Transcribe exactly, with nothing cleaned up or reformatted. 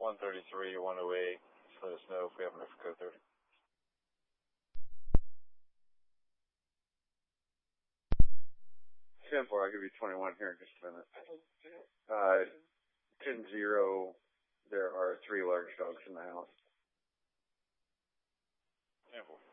one thirty-three, one oh eight. Just let us know if we have enough for code thirty. ten four, I'll give you twenty-one here in just a minute. Uh, ten zero, there are three large dogs in the house. ten four.